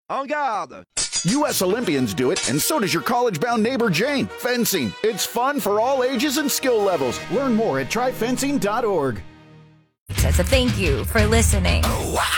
En garde! U.S. Olympians do it, and so does your college-bound neighbor Jane. Fencing. It's fun for all ages and skill levels. Learn more at tryfencing.org. As a thank you for listening. Oh, wow.